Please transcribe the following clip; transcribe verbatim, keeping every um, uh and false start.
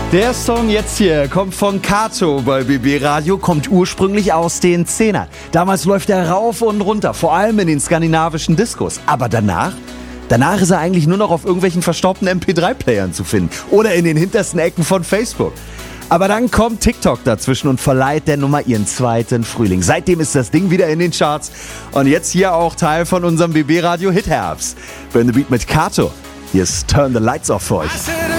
Der Song jetzt hier kommt von Kato bei B B Radio, kommt ursprünglich aus den Zehnern. Damals läuft er rauf und runter, vor allem in den skandinavischen Diskos. Aber danach? Danach ist er eigentlich nur noch auf irgendwelchen verstaubten M P drei Playern zu finden oder in den hintersten Ecken von Facebook. Aber dann kommt TikTok dazwischen und verleiht der Nummer ihren zweiten Frühling. Seitdem ist das Ding wieder in den Charts und jetzt hier auch Teil von unserem B B Radio Hit Herbst. Burn the Beat mit Kato. Hier ist Turn the Lights Off für euch.